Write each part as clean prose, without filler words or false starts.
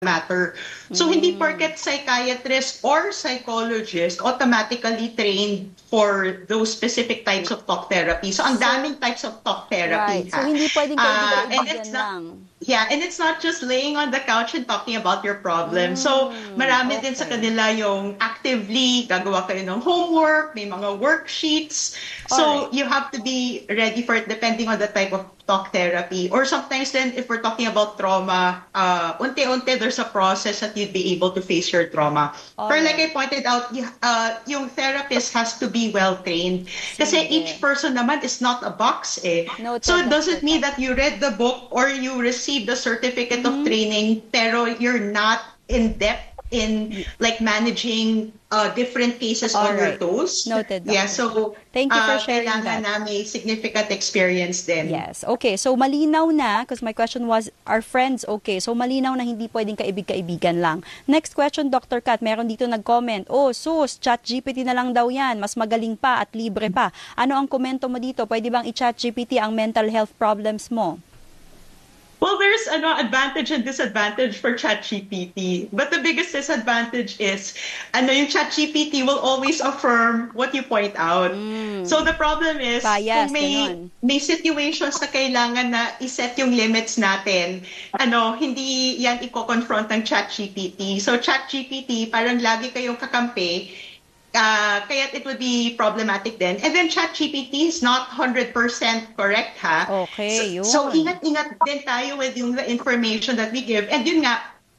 matter. So hindi porket psychiatrist or psychologist automatically trained for those specific types of talk therapy. So ang daming types of talk therapy. Right. So hindi pwedeng kaibigan lang. Yeah, and it's not just laying on the couch and talking about your problem. So, marami din sa kanila yung actively gagawa kayo ng homework, may mga worksheets. So, you have to be ready for it depending on the type of talk therapy. Or sometimes then, if we're talking about trauma, unti-unti there's a process that you'd be able to face your trauma. But like I pointed out, yung therapist has to be well-trained. Kasi each person naman is not a box eh. So, it doesn't mean that you read the book or you received the certificate of training, pero you're not in depth in like managing different cases on your toes. Noted. Yeah, so thank you for sharing that. Na may significant experience din. Yes. Okay, so malinaw na, because my question was, are friends okay? So malinaw na hindi pwedeng kaibig-kaibigan lang. Next question, Dr. Kat, meron dito nag-comment, sus, ChatGPT na lang daw yan, mas magaling pa at libre pa. Ano ang komento mo dito? Pwede bang i-ChatGPT ang mental health problems mo? Well, there's an advantage and disadvantage for ChatGPT. But the biggest disadvantage is, yung ChatGPT will always affirm what you point out. So the problem is, kung may situations na kailangan na iset yung limits natin, hindi yan i-confront ng ChatGPT. So ChatGPT, parang lagi kayong kakampi, kaya it would be problematic then. And then ChatGPT is not 100% correct, ha? Okay, yun. So ingat-ingat din tayo with yung the information that we give. And yun nga,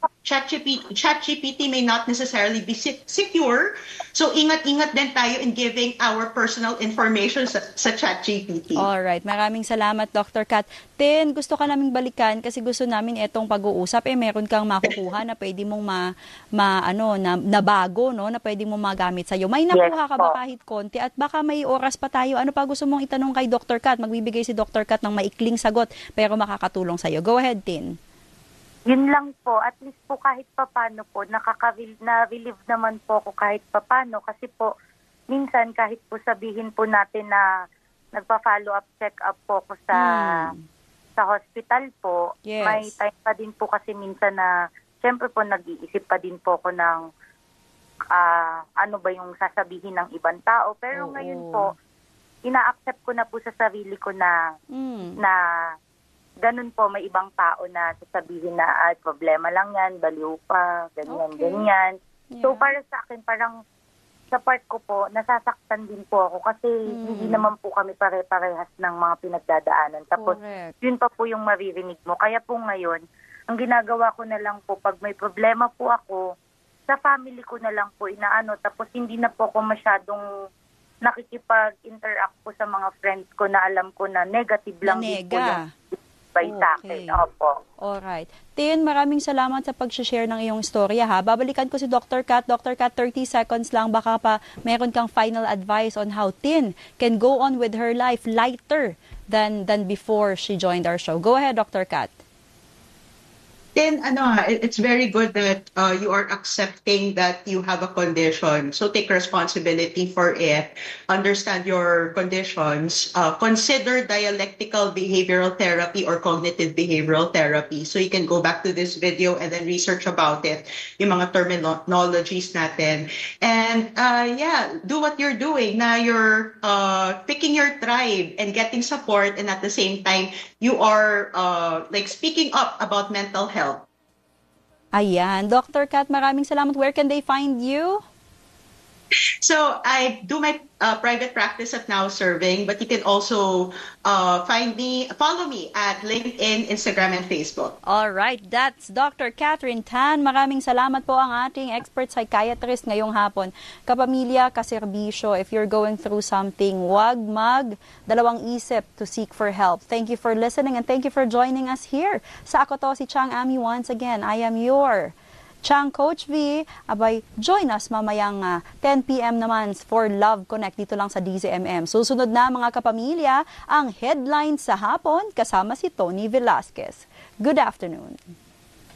ChatGPT may not necessarily be secure. So ingat-ingat din tayo in giving our personal information sa ChatGPT. Alright, maraming salamat, Dr. Kat. Gusto ka naming balikan kasi gusto namin itong pag-uusap. Meron kang makukuha na pwede mong na bago, no? Na pwede mong magamit sa'yo. May nakuha ka ba kahit konti? At baka may oras pa tayo. Ano pa gusto mong itanong kay Dr. Kat? Magbibigay si Dr. Kat ng maikling sagot pero makakatulong sa'yo. Go ahead, Tin. Yun lang po. At least po kahit papano po, na-relieve naman po ako kahit papano. Kasi po, minsan kahit po sabihin po natin na nagpa-follow up, check-up po ako sa hospital po, may time pa din po kasi minsan na, syempre po nag-iisip pa din po ako ng ano ba yung sasabihin ng ibang tao. Pero ngayon po, ina-accept ko na po sa sarili ko na ganun po, may ibang tao na sasabihin na problema lang yan, baliw pa, ganyan. So para sa akin, parang sa part ko po, nasasaktan din po ako kasi hindi naman po kami pare-parehas ng mga pinagdadaanan. Tapos yun pa po yung maririnig mo. Kaya po ngayon, ang ginagawa ko na lang po, pag may problema po ako, sa family ko na lang po inaano. Tapos hindi na po ako masyadong nakikipag-interact po sa mga friends ko na alam ko na negative lang din po yung sa akin. Opo. Alright. Tin, maraming salamat sa pag-share ng iyong istorya, ha. Babalikan ko si Dr. Kat. Dr. Kat, 30 seconds lang. Baka pa meron kang final advice on how Tin can go on with her life lighter than before she joined our show. Go ahead, Dr. Kat. Then, it's very good that you are accepting that you have a condition. So take responsibility for it. Understand your conditions. Consider dialectical behavioral therapy or cognitive behavioral therapy. So you can go back to this video and then research about it, yung mga terminologies natin. And do what you're doing. Now you're picking your tribe and getting support, and at the same time, you are speaking up about mental health. Ayan. Dr. Kat, maraming salamat. Where can they find you? So I do my private practice at Now Serving, but you can also follow me at LinkedIn, Instagram, and Facebook. All right, that's Dr. Catherine Tan. Maraming salamat po ang ating expert psychiatrist ngayong hapon. Kapamilya, kaserbisyo, if you're going through something, wag dalawang isip to seek for help. Thank you for listening and thank you for joining us here. Sa ako to si Chang Ami once again. I am your Chang Coach V. Abay, join us mamayang 10 p.m. naman for Love Connect dito lang sa DZMM. Susunod na mga kapamilya, ang headline sa hapon kasama si Tony Velasquez. Good afternoon.